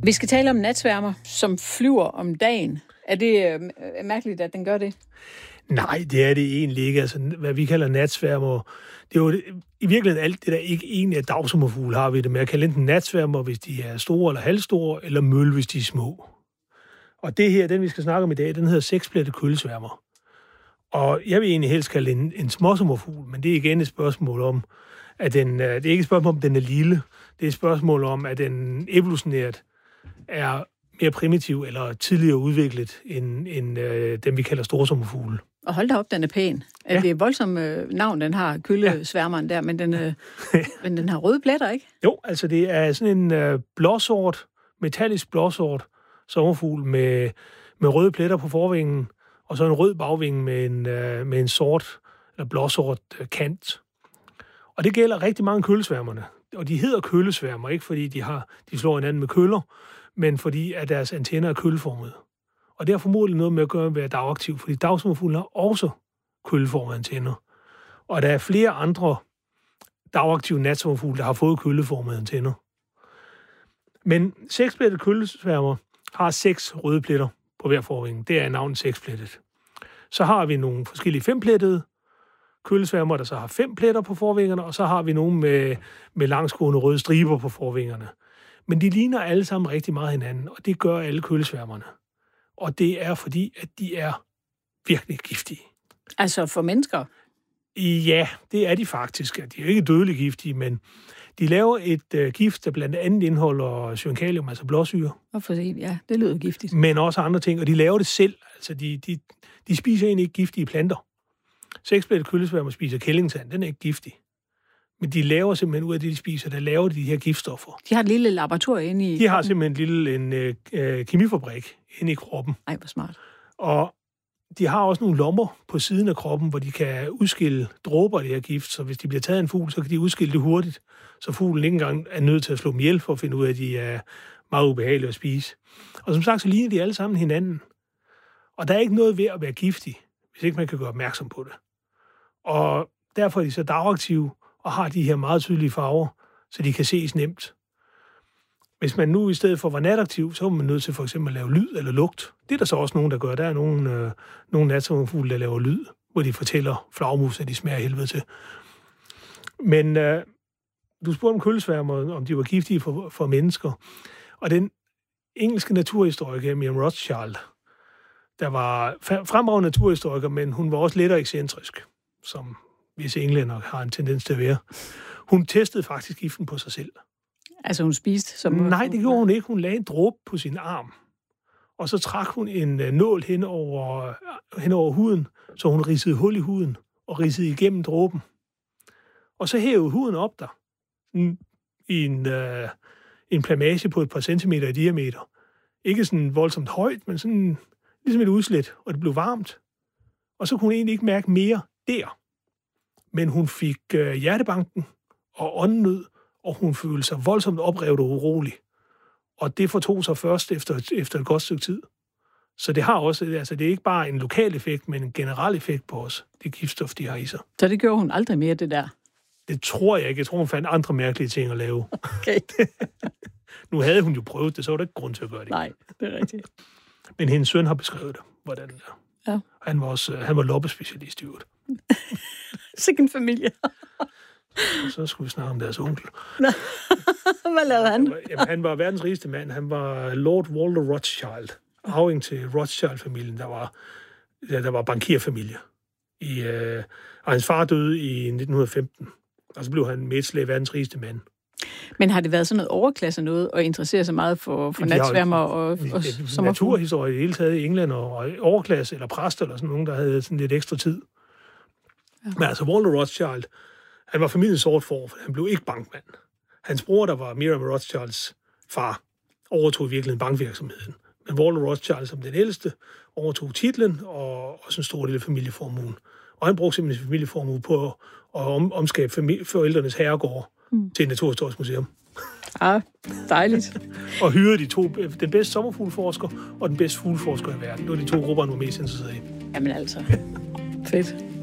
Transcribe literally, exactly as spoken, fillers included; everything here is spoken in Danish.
Vi skal tale om natsværmer, som flyver om dagen. Er det øh, mærkeligt, at den gør det? Nej, det er det egentlig ikke. Altså, hvad vi kalder natsværmer, det er jo i virkeligheden alt det, der ikke egentlig er dagsommerfugle, har vi det med at kalde enten natsværmer, hvis de er store eller halvstore, eller møl, hvis de er små. Og det her, den vi skal snakke om i dag, den hedder seksplettet køllesværmer. Og jeg vil egentlig helst kalde en, en småsommerfugl, men det er igen et spørgsmål om, at den, det er ikke et spørgsmål om, den er lille. Det er et spørgsmål om, at den evolutionært er mere primitiv eller tidligere udviklet end, end øh, dem, vi kalder storsommerfugle. Og hold da op, den er pæn. Ja. Det er voldsomt øh, navn, den har, køllesværmeren der, men den, øh, men den har røde pletter, ikke? Jo, altså det er sådan en øh, blåsort, metallisk blåsort sommerfugl med, med røde pletter på forvingen, og så en rød bagvinge med en, øh, med en sort eller blåsort øh, kant. Og det gælder rigtig mange køllesværmerne. Og de hedder køllesværmer, ikke fordi de, har, de slår hinanden med køller, men fordi at deres antenner er kølleformede. Og det har formodentlig noget med at gøre med at være dagaktiv, fordi dagsommerfuglen har også kølleformede antenner. Og der er flere andre dagaktive natsommerfugle, der har fået kølleformede antenner. Men seksplettet køllesværmer har seks røde pletter på hver forvinge. Det er navnet seksplettet. Så har vi nogle forskellige femplettede køllesværmer, der så har fem pletter på forvingerne, og så har vi nogle med, med langsgående røde striber på forvingerne. Men de ligner alle sammen rigtig meget hinanden, og det gør alle køllesværmerne. Og det er fordi, at de er virkelig giftige. Altså for mennesker? Ja, det er de faktisk. De er ikke dødeligt giftige, men de laver et uh, gift, der blandt andet indeholder cyankalium, altså blåsyre. Hvorfor sige? Ja, det lyder giftigt. Men også andre ting, og de laver det selv. Altså, de, de, de spiser egentlig ikke giftige planter. Seksplettet køllesværmer spiser kællingsand, den er ikke giftig. Men de laver simpelthen ud af det, de spiser, der laver de her giftstoffer. De har et lille laboratorium inde i... De har simpelthen en lille en, øh, kemifabrik inde i kroppen. Ej, hvor smart. Og de har også nogle lommer på siden af kroppen, hvor de kan udskille dråber af det her gift. Så hvis de bliver taget af en fugl, så kan de udskille det hurtigt. Så fuglen ikke engang er nødt til at slå dem ihjel for at finde ud af, at de er meget ubehagelige at spise. Og som sagt, så ligner de alle sammen hinanden. Og der er ikke noget ved at være giftig, hvis ikke man kan gøre opmærksom på det. Og derfor er de så dagaktive og har de her meget tydelige farver, så de kan ses nemt. Hvis man nu i stedet for var nataktiv, så er man nødt til for eksempel at lave lyd eller lugt. Det er der så også nogen, der gør. Der er nogle, øh, nogle natsommerfugle, der laver lyd, hvor de fortæller flagmus, at de smager helvede til. Men øh, du spurgte om køllesværmer, om de var giftige for, for mennesker. Og den engelske naturhistoriker, Miriam Rothschild, der var fremragende naturhistoriker, men hun var også lettere ekscentrisk, som hvis englænder har en tendens til at være. Hun testede faktisk giften på sig selv. Altså hun spiste? Som Nej, det gjorde hun ikke. Hun lagde en dråbe på sin arm, og så trak hun en nål hen over, hen over huden, så hun ridsede hul i huden og ridsede igennem dråben. Og så hævede huden op der i en, øh, en plamage på et par centimeter i diameter. Ikke sådan voldsomt højt, men sådan ligesom et udslæt, og det blev varmt. Og så kunne hun egentlig ikke mærke mere der. Men hun fik øh, hjertebanken og åndenød, og hun følte sig voldsomt oprevet og urolig. Og det fortog sig først efter, efter et godt stykke tid. Så det har også, altså det er ikke bare en lokal effekt, men en generel effekt på os, det giftstof, de har i sig. Så det gjorde hun aldrig mere, det der? Det tror jeg ikke. Jeg tror, hun fandt andre mærkelige ting at lave. Okay. Nu havde hun jo prøvet det, så var der ikke grund til at gøre det. Nej, det er rigtigt. Men hendes søn har beskrevet det, hvordan det er. Ja. Han var også, han var loppespecialist i øvrigt. Sikken familie. Og så skulle vi snakke om deres onkel. Hvad lavede han? Jamen, han var verdens rigeste mand. Han var Lord Walter Rothschild. Arving til Rothschild-familien, der var, ja, der var bankierfamilie. I, øh, og hans far døde i nitten femten. Og så blev han med et slag verdens rigeste mand. Men har det været sådan noget overklasse noget, og interessere sig meget for, for natsværmer og, og sommerfugle? Naturhistorie i det hele taget i England, og overklasse eller præster eller sådan nogen, der havde sådan lidt ekstra tid. Ja. Men altså Walter Rothschild, han var familiens sort for, for han blev ikke bankmand. Hans bror, der var Miriam Rothschilds far, overtog i virkeligheden bankvirksomheden. Men Walter Rothschild som den ældste overtog titlen og også en stor del af familieformuen. Og han brugte simpelthen sin familieformue på at om, omskabe familie, forældrenes herregård mm. til et naturhistorisk museum. Ja, dejligt. Og hyrede de to, den bedste sommerfugleforsker og den bedste fugleforsker i verden. Det var de to grupper, han var mest interesseret i. Jamen altså, fedt.